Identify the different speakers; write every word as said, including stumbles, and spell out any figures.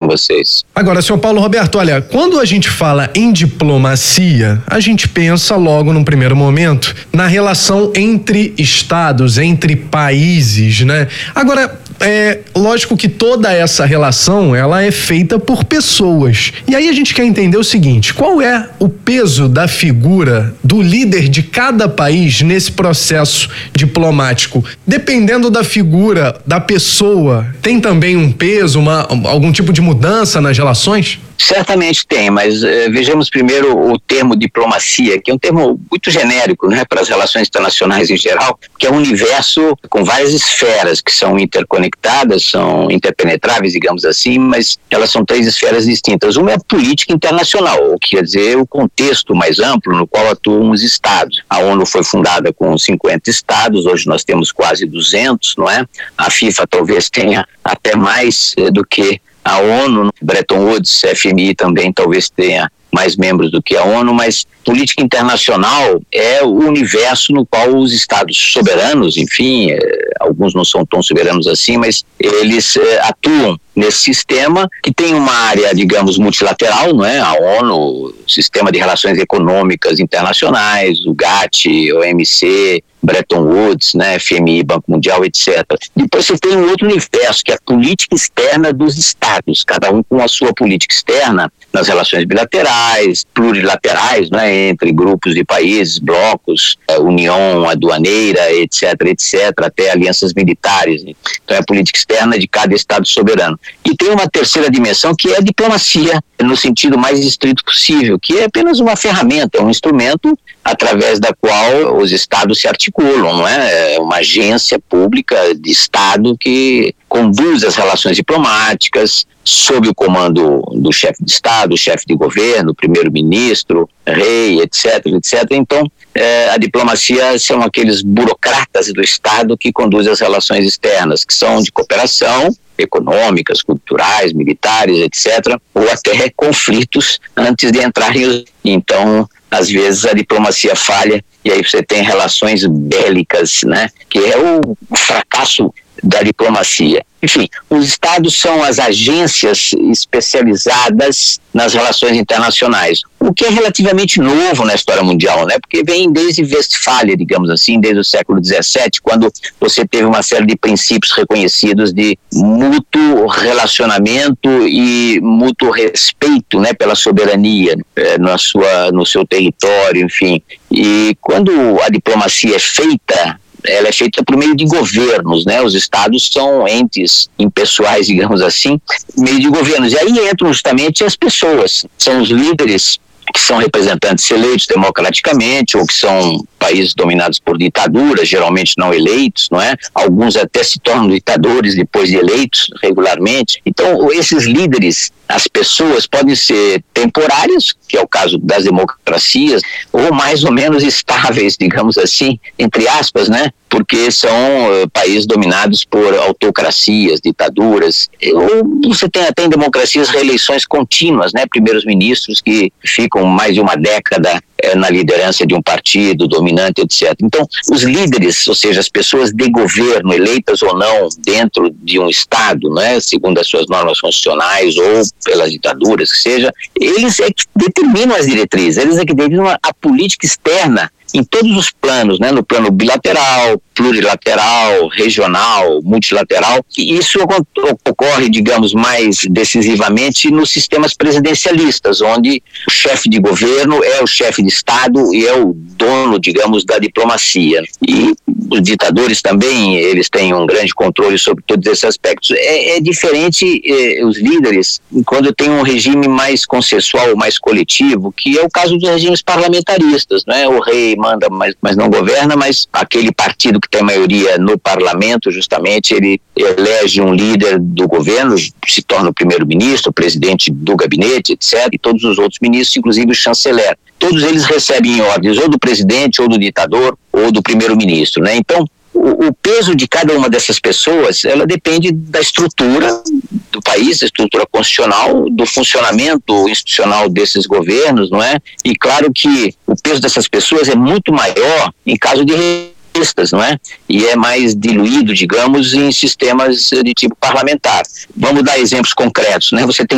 Speaker 1: vocês.
Speaker 2: Agora, senhor Paulo Roberto, olha, quando a gente fala em diplomacia, a gente pensa logo num primeiro momento na relação entre estados, entre países, né? Agora, é lógico que toda essa relação, ela é feita por pessoas. E aí a gente quer entender o seguinte: qual é o peso da figura do líder de cada país nesse processo diplomático? Dependendo da figura da pessoa, tem também um peso, uma, algum tipo de mudança nas relações?
Speaker 1: Certamente tem, mas eh, vejamos primeiro o termo diplomacia, que é um termo muito genérico, né, para as relações internacionais em geral, que é um universo com várias esferas que são interconectadas, são interpenetráveis, digamos assim, mas elas são três esferas distintas. Uma é a política internacional, o que quer dizer o contexto mais amplo no qual atuam os estados. A ONU foi fundada com cinquenta estados, hoje nós temos quase duzentos, não é? A FIFA talvez tenha até mais eh, do que a ONU, Bretton Woods, F M I também talvez tenha mais membros do que a ONU, mas política internacional é o universo no qual os estados soberanos, enfim, eh, alguns não são tão soberanos assim, mas eles eh, atuam nesse sistema que tem uma área, digamos, multilateral, não é? A ONU, o Sistema de Relações Econômicas Internacionais, o GATT, o O M C, Bretton Woods, né, F M I, Banco Mundial, etcétera. Depois você tem um outro universo, que é a política externa dos estados, cada um com a sua política externa nas relações bilaterais, plurilaterais, né, entre grupos de países, blocos, união aduaneira, etc, etc, até alianças militares. Então é a política externa de cada estado soberano. E tem uma terceira dimensão, que é a diplomacia, no sentido mais estrito possível, que é apenas uma ferramenta, um instrumento através da qual os estados se articulam, não é? É uma agência pública de estado que conduz as relações diplomáticas sob o comando do chefe de estado, chefe de governo, primeiro-ministro, rei, etc, etcétera. Então, é, a diplomacia são aqueles burocratas do estado que conduzem as relações externas, que são de cooperação, econômicas, culturais, militares, etcétera, ou até conflitos antes de entrarem. Então, às vezes a diplomacia falha e aí você tem relações bélicas, né? Que é o fracasso da diplomacia. Enfim, os estados são as agências especializadas nas relações internacionais, o que é relativamente novo na história mundial, né? Porque vem desde Westfália, digamos assim, desde o século dezessete, quando você teve uma série de princípios reconhecidos de mútuo relacionamento e mútuo respeito, né, pela soberania é, na sua, no seu território, enfim. E quando a diplomacia é feita, ela é feita por meio de governos, né? Os estados são entes impessoais, digamos assim, meio de governos. E aí entram justamente as pessoas, são os líderes que são representantes eleitos democraticamente ou que são países dominados por ditaduras, geralmente não eleitos, não é? Alguns até se tornam ditadores depois de eleitos regularmente. Então, esses líderes, as pessoas podem ser temporárias, que é o caso das democracias, ou mais ou menos estáveis, digamos assim, entre aspas, né? Porque são uh, países dominados por autocracias, ditaduras. Ou você tem até em democracias reeleições contínuas, né? Primeiros ministros que ficam mais de uma década eh, na liderança de um partido dominante, etcétera. Então, os líderes, ou seja, as pessoas de governo, eleitas ou não dentro de um estado, né? Segundo as suas normas constitucionais ou pelas ditaduras, que seja, eles é que determinam as diretrizes, eles é que determinam a, a política externa em todos os planos, né? No plano bilateral, plurilateral, regional, multilateral. E isso ocorre, digamos, mais decisivamente nos sistemas presidencialistas, onde o chefe de governo é o chefe de Estado e é o dono, digamos, da diplomacia. E os ditadores também, eles têm um grande controle sobre todos esses aspectos. É, é diferente eh, os líderes, quando tem um regime mais consensual, mais coletivo, que é o caso dos regimes parlamentaristas, não é? O rei manda, mas, mas não governa, mas aquele partido que tem maioria no parlamento, justamente, ele elege um líder do governo, se torna o primeiro-ministro, o presidente do gabinete, etcétera, e todos os outros ministros, inclusive o chanceler. Todos eles recebem ordens ou do presidente, ou do ditador, ou do primeiro-ministro, né? Então, o, o peso de cada uma dessas pessoas, ela depende da estrutura do país, da estrutura constitucional, do funcionamento institucional desses governos, não é? E claro que o peso dessas pessoas é muito maior em caso de revistas, não é? E é mais diluído, digamos, em sistemas de tipo parlamentar. Vamos dar exemplos concretos, né? Você tem